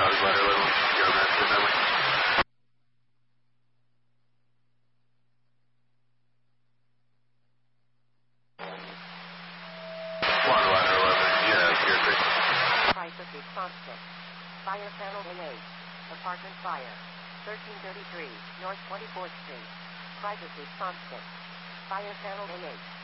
Ladder 11, you're on that network. 1 Ladder 11, you have Gear 6. Crisis response kit. Fire panel A8. Apartment fire. 1333, North 24th Street. Crisis response kit. Fire panel A8.